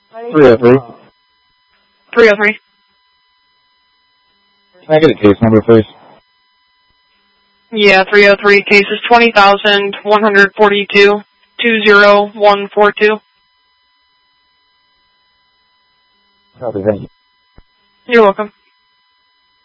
303. 303. Can I get a case number, please? Yeah, 303. Case is 20,142, 20142. Copy, thank you. You're welcome.